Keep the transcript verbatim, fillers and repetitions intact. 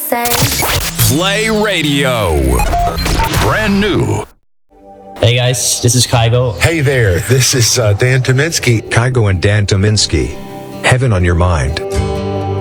say. Play Radio. Brand new. Hey guys, this is Kygo. Hey there, this is uh, Dan Tominski. Kygo and Dan Tominski. Heaven on your mind.